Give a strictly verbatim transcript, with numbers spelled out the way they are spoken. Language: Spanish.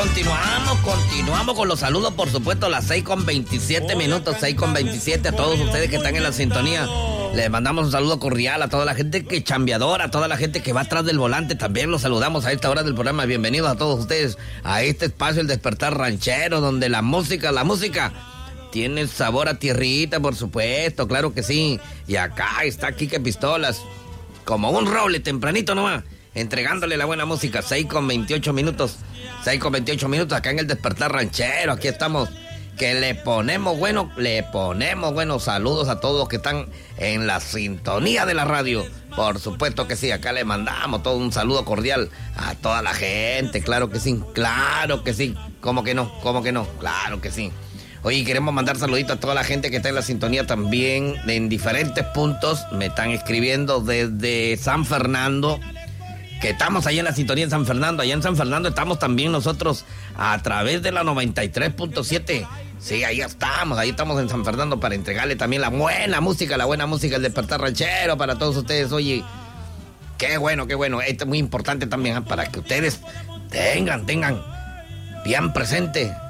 continuamos, continuamos con los saludos, por supuesto, a las seis con veintisiete minutos, seis con veintisiete a todos ustedes que están en la sintonía. Les mandamos un saludo cordial a toda la gente que chambeadora, a toda la gente que va atrás del volante. También los saludamos a esta hora del programa. Bienvenidos a todos ustedes a este espacio, el Despertar Ranchero, donde la música, la música tiene sabor a tierrita, por supuesto, claro que sí. Y acá está Quique Pistolas, como un roble tempranito nomás, entregándole la buena música. seis con veintiocho minutos, seis con veintiocho minutos acá en el Despertar Ranchero. Aquí estamos, que le ponemos bueno, le ponemos buenos saludos a todos los que están en la sintonía de la radio. Por supuesto que sí, acá le mandamos todo un saludo cordial a toda la gente, claro que sí, claro que sí. ¿Cómo que no? ¿Cómo que no? Claro que sí. Oye, queremos mandar saluditos a toda la gente que está en la sintonía también, en diferentes puntos. Me están escribiendo desde San Fernando, que estamos allá en la sintonía en San Fernando. Allá en San Fernando estamos también nosotros a través de la noventa y tres punto siete. Sí, ahí estamos, ahí estamos en San Fernando para entregarle también la buena música, la buena música, el Despertar Ranchero para todos ustedes. Oye, qué bueno, qué bueno. Esto es muy importante también, ¿eh? Para que ustedes tengan, tengan bien presente